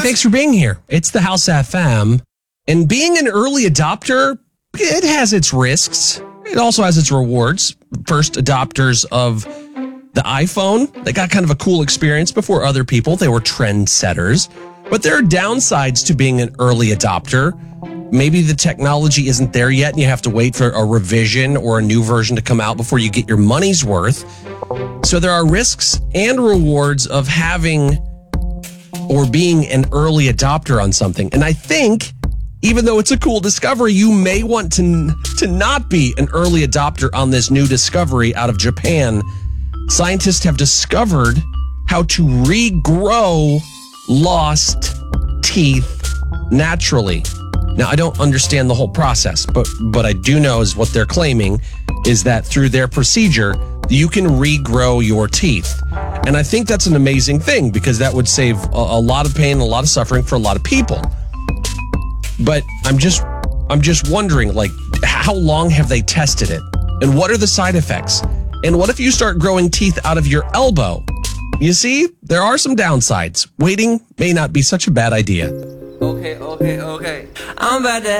thanks for being here. It's the House FM. And being an early adopter, it has its risks. It also has its rewards. First adopters of the iPhone, they got kind of a cool experience before other people. They were trendsetters. But there are downsides to being an early adopter. Maybe the technology isn't there yet and you have to wait for a revision or a new version to come out before you get your money's worth. So there are risks and rewards of having or being an early adopter on something. And I think, even though it's a cool discovery, you may want to not be an early adopter on this new discovery out of Japan. Scientists have discovered how to regrow lost teeth naturally. Now, I don't understand the whole process, but I do know is what they're claiming is that through their procedure, you can regrow your teeth. And I think that's an amazing thing because that would save a lot of pain, a lot of suffering for a lot of people. But I'm just wondering, like, how long have they tested it? And what are the side effects? And what if you start growing teeth out of your elbow? You see, there are some downsides. Waiting may not be such a bad idea. Okay. I'm about to